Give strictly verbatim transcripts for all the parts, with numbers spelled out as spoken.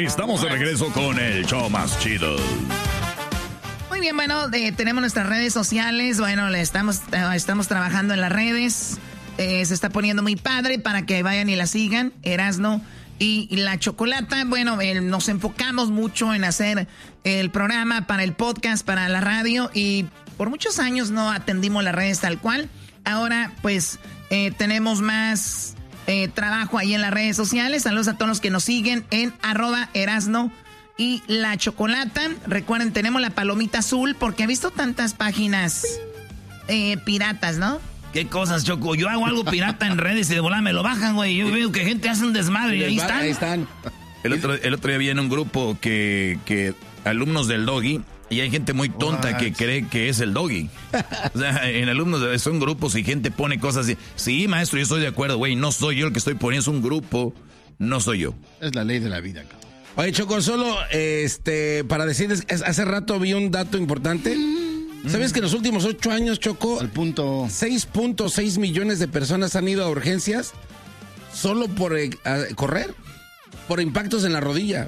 Estamos de regreso con el show más chido. Muy bien, bueno, eh, tenemos nuestras redes sociales. Bueno, le estamos, eh, estamos trabajando en las redes. Eh, se está poniendo muy padre para que vayan y la sigan. Erasno y, y la Chocolata. Bueno, eh, nos enfocamos mucho en hacer el programa para el podcast, para la radio. Y por muchos años no atendimos las redes tal cual. Ahora, pues, eh, tenemos más eh, trabajo ahí en las redes sociales. Saludos a todos los que nos siguen en arroba Erasno y la Chocolata. Recuerden, tenemos la palomita azul porque he visto tantas páginas eh, piratas, ¿no? ¿Qué cosas, Choco? Yo hago algo pirata en redes y de volada me lo bajan, güey. Yo veo que gente hace un desmadre y ahí están. Ahí están. El otro, el otro día vi en un grupo que, que alumnos del Doggy, y hay gente muy tonta What? que cree que es el Doggy. O sea, en alumnos de, son grupos y gente pone cosas así. Sí, maestro, yo estoy de acuerdo, güey. No soy yo el que estoy poniendo, es un grupo. No soy yo. Es la ley de la vida, cabrón. Oye, Choco, solo este para decirles, hace rato vi un dato importante. ¿Sabes que en los últimos ocho años, Choco, al punto seis punto seis millones de personas han ido a urgencias solo por eh, correr, por impactos en la rodilla?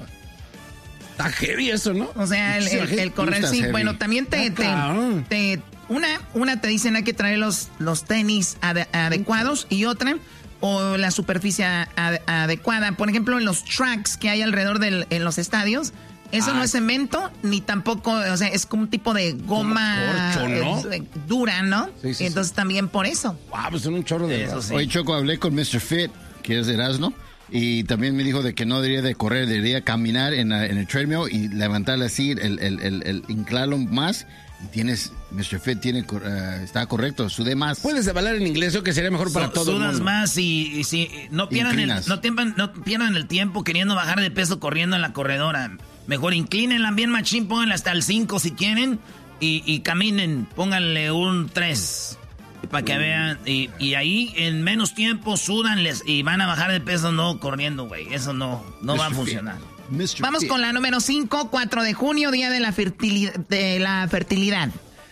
Está heavy eso, ¿no? O sea, el, el, el correr sí. Heavy. Bueno, también te, te, te una, una te dicen hay que traer los, los tenis ade, adecuados y otra o la superficie ad, adecuada. Por ejemplo, en los tracks que hay alrededor del, en los estadios. Eso ah. no es cemento, ni tampoco, o sea, es como un tipo de goma corcho, ¿no? eh, dura, ¿no? Sí, sí, Entonces sí. también por eso. Wow, pues son un chorro de eso. Sí. Hoy, Choco, hablé con mister Fit, que es de Erasno, y también me dijo de que no debería de correr, debería caminar en, la, en el treadmill y levantarle así, el, el, el, el inflarlo más. Y tienes, mister Fit tiene, uh, está correcto, sude más. Puedes avalar en inglés, o que sería mejor para so, todo el mundo. Sudas más y, y si no pierdan, el, no, tiempan, no pierdan el tiempo queriendo bajar de peso corriendo en la corredora. Mejor inclínenla bien machín, pónganla hasta el cinco si quieren y, y caminen, pónganle un tres para que vean. Y, y ahí en menos tiempo sudanles y van a bajar de peso no corriendo, güey. Eso no, no va a funcionar. mister Vamos P. con la número cinco, cuatro de junio, día de la, fertilidad, de la fertilidad.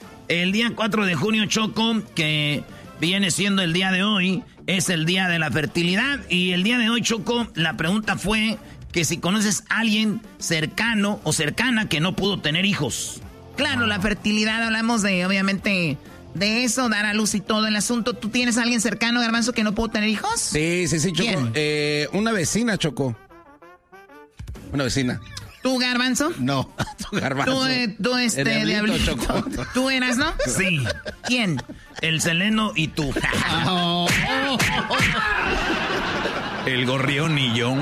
El día cuatro de junio, Choco, que viene siendo el día de hoy, es el día de la fertilidad. Y el día de hoy, Choco, la pregunta fue que si conoces a alguien cercano o cercana que no pudo tener hijos. Claro, la fertilidad, hablamos de, obviamente, de eso, dar a luz y todo el asunto. ¿Tú tienes a alguien cercano, Garbanzo, que no pudo tener hijos? Sí, sí, sí, Choco. Eh, una vecina, Choco. Una vecina. ¿Tú, Garbanzo? No, tú, Garbanzo. ¿Tú, eh, tú este, Diablito, Choco? ¿Tú eras, no? Sí. ¿Quién? El Seleno y tú. Oh, oh, oh. El Gorrión y yo.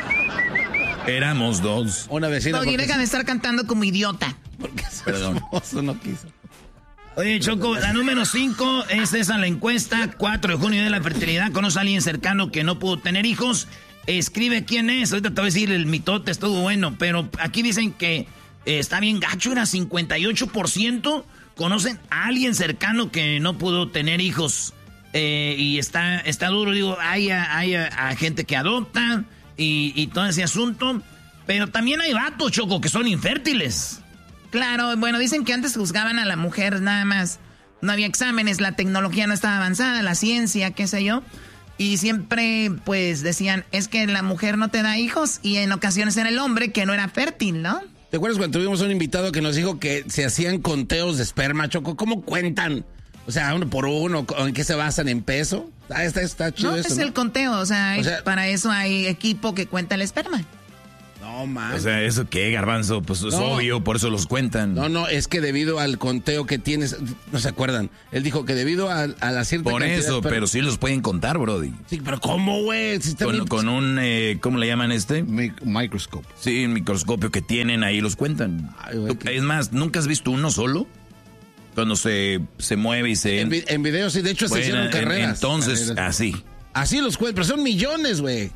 Éramos dos. Una vecina. Doggy, deja de estar cantando como idiota. Porque perdón. No quiso. Oye, Choco, la número cinco es esa la encuesta. cuatro de junio de la fertilidad. ¿Conoce a alguien cercano que no pudo tener hijos? Escribe quién es. Ahorita te voy a decir, el mitote estuvo bueno. Pero aquí dicen que eh, está bien gacho. Era cincuenta y ocho por ciento. Conocen a alguien cercano que no pudo tener hijos. Eh, y está, está duro. Digo, hay, hay, hay gente que adopta. Y, y todo ese asunto. Pero también hay vatos, Choco, que son infértiles. Claro, bueno, dicen que antes juzgaban a la mujer nada más. No había exámenes, la tecnología no estaba avanzada, la ciencia, qué sé yo. Y siempre, pues, decían, es que la mujer no te da hijos. Y en ocasiones era el hombre que no era fértil, ¿no? ¿Te acuerdas cuando tuvimos un invitado que nos dijo que se hacían conteos de esperma, Choco? ¿Cómo cuentan? O sea, uno por uno, ¿en qué se basan? ¿En peso? Ah, está, está chido no, eso, es ¿no? el conteo, o sea, o sea, para eso hay equipo que cuenta el esperma. No, man. O sea, ¿eso qué, Garbanzo? Pues es no, obvio, por eso los cuentan. No, no, es que debido al conteo que tienes, no se acuerdan. Él dijo que debido a, a la cierta Por cantidad, eso, pero, pero sí los pueden contar, brody. Sí, pero ¿cómo, güey? Si con, con un, eh, ¿cómo le llaman este? Mi, microscopio. Sí, un microscopio que tienen, ahí los cuentan. Ay, güey, es más, ¿nunca has visto uno solo? Cuando se, se mueve y se... En, en video, sí, de hecho bueno, se hicieron carreras. Entonces, carreras. así. Así los cuentan, pero son millones, güey.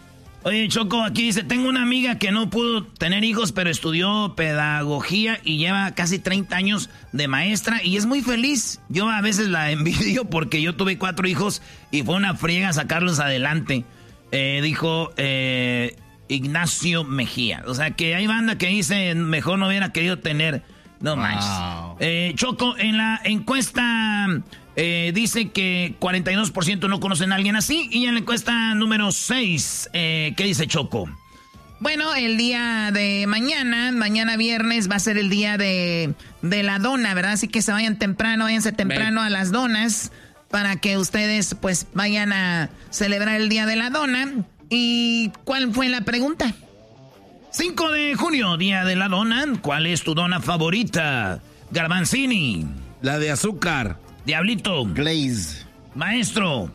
Oye, Choco, aquí dice, tengo una amiga que no pudo tener hijos, pero estudió pedagogía y lleva casi treinta años de maestra y es muy feliz. Yo a veces la envidio porque yo tuve cuatro hijos y fue una friega sacarlos adelante. Eh, dijo eh, Ignacio Mejía. O sea, que hay banda que dice, mejor no hubiera querido tener... No wow. manches. Eh, Choco, en la encuesta eh, dice que cuarenta y dos por ciento no conocen a alguien así. Y en la encuesta número seis, eh, ¿qué dice Choco? Bueno, el día de mañana, mañana viernes, va a ser el día de, de la dona, ¿verdad? Así que se vayan temprano, váyanse temprano a las donas para que ustedes pues vayan a celebrar el día de la dona. ¿Y cuál fue la pregunta? cinco de junio, día de la dona. ¿Cuál es tu dona favorita? Garbanzini. La de azúcar. Diablito. Glaze. Maestro.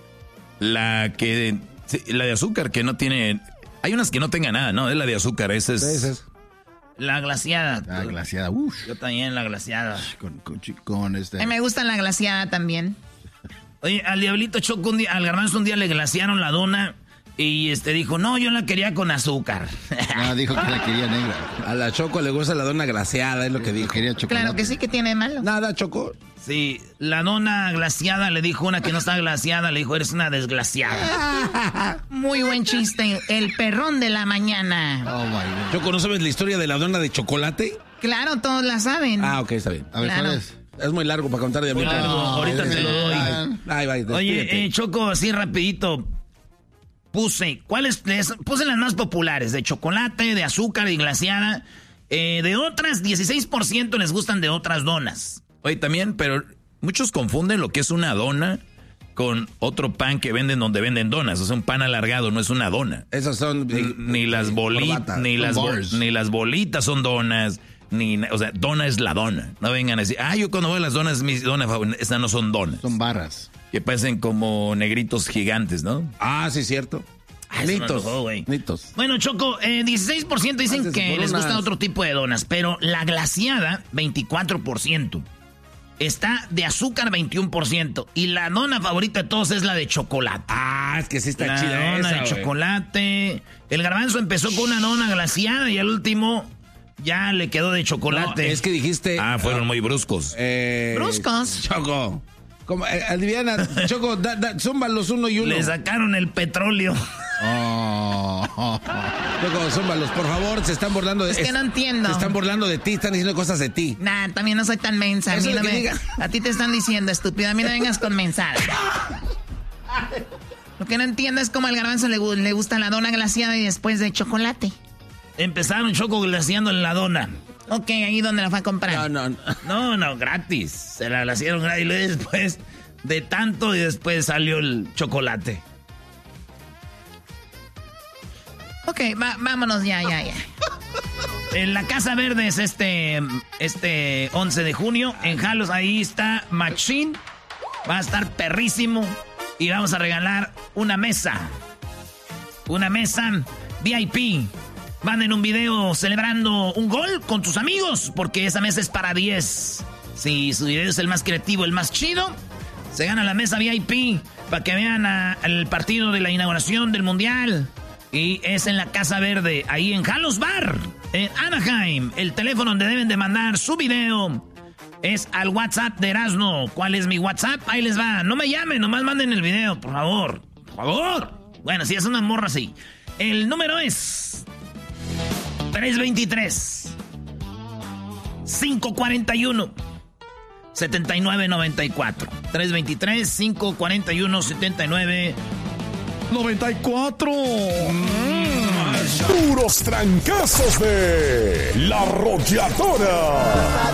La que... Sí, la de azúcar que no tiene... Hay unas que no tengan nada, ¿no? Es la de azúcar, esa es... Esa es. La glaciada. La glaciada, uff. Yo también la glaciada. Con, con, con este... A mí me gusta la glaciada también. Oye, al Diablito Choco un día, al Garbanzo un día le glaciaron la dona y este dijo, no, yo la quería con azúcar. No, dijo que la quería negra. A la Choco le gusta la dona glaseada, es lo que dijo. Quería chocolate. Claro que sí, que tiene de malo. Nada, Choco. Sí, la dona glaciada le dijo una que no está glaciada, le dijo, eres una desglaciada. Muy buen chiste, el perrón de la mañana. Oh, my God. Choco, ¿no sabes la historia de la dona de chocolate? Claro, todos la saben. Ah, ok, está bien. A ver, Claro. ¿cuál es? Es muy largo para contar de Muy ahorita. largo, ahorita te lo doy. Ay, ay, ay, despídete. Oye, eh, Choco, así rapidito, puse, ¿cuáles? Les, puse las más populares, de chocolate, de azúcar y glaciada. Eh, de otras, dieciséis por ciento les gustan de otras donas. Oye, también, pero muchos confunden lo que es una dona con otro pan que venden donde venden donas. O sea, un pan alargado no es una dona. Esas son... Ni, ni las bolitas, ni, las bo- ni las bolitas son donas. Ni, o sea, dona es la dona. No vengan a decir, ah, yo cuando voy a las donas, mis donas favoritas. Estas no son donas. Son barras. Que parecen como negritos gigantes, ¿no? Ah, sí, cierto. Ah, eso me Nitos. antojó, güey. Nitos. Bueno, Choco, eh, dieciséis por ciento dicen Antes que por les unas- gusta otro tipo de donas, pero la glaciada, veinticuatro por ciento. Está de azúcar, veintiuno por ciento. Y la dona favorita de todos es la de chocolate. Ah, es que sí está la chida dona esa, de güey. chocolate. El Garbanzo empezó con una dona glaciada y al último ya le quedó de No, chocolate. es que dijiste... Ah, fueron muy bruscos. Eh, Bruscos. Choco. Como, eh, Adriana, Choco, da, da, zúmbalos uno y uno. Le sacaron el petróleo. Oh. Choco, zúmbalos, por favor, se están burlando de... Es que no entiendo. Se están burlando de ti, están diciendo cosas de ti. Nah, también no soy tan mensa. A, Eso mí es no lo que me- diga. a ti te están diciendo, estúpido. A mí no vengas con mensadas. Lo que no entiendo es cómo al Garbanzo le, gu- le gusta la dona glaciada y después de chocolate. Empezaron Choco glaciando en la dona. Ok, ahí donde la fue a comprar. No, no, no. No, no, gratis. Se la glaciaron gratis y luego después de tanto y después salió el chocolate. Ok, va- vámonos ya, ya, ya. En la Casa Verde es este, este once de junio. En Jalos ahí está Machine. Va a estar perrísimo. Y vamos a regalar una mesa. Una mesa V I P. Manden un video celebrando un gol con tus amigos. Porque esa mesa es para diez. Si su video es el más creativo, el más chido, se gana la mesa V I P. Para que vean a- el partido de la inauguración del Mundial. Y es en la Casa Verde, ahí en Jalos Bar, en Anaheim. El teléfono donde deben de mandar su video es al WhatsApp de Erasmo. ¿Cuál es mi WhatsApp? Ahí les va. No me llamen, nomás manden el video, por favor. Por favor. Bueno, si es una morra, sí. El número es tres veintitrés, cinco cuarenta y uno, setenta y nueve noventa y cuatro. tres veintitrés, cinco cuarenta y uno, setenta y nueve noventa y cuatro. Puros trancazos de La Arrolladora.